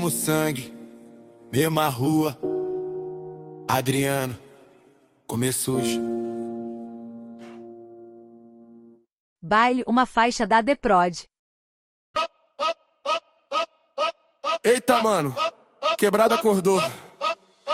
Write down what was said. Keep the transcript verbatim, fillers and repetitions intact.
sangue, mesma rua, Adriano, começou. Baile, uma faixa da The Prod. Eita, mano, quebrada acordou.